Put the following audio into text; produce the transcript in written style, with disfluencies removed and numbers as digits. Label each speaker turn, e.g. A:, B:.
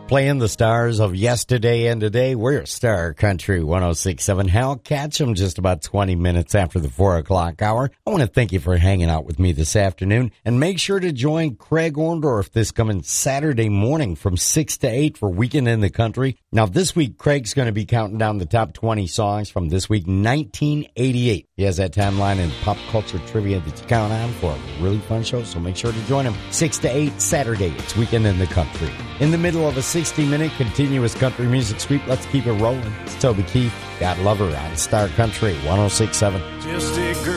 A: Playing the stars of yesterday and today. We're Star Country 106.7. Hal, catch them just about 20 minutes after the 4 o'clock hour. I want to thank you for hanging out with me this afternoon. And make sure to join Craig Orndorff this coming Saturday morning from 6 to 8 for Weekend in the Country. Now, this week, Craig's going to be counting down the top 20 songs from this week, 1988. He has that timeline and pop culture trivia that you count on for a really fun show, so make sure to join him 6 to 8 Saturday. It's Weekend in the Country. In the middle of a 60-minute continuous country music sweep, let's keep it rolling. It's Toby Keith, God Love Her on Star Country 106.7.
B: Just a girl.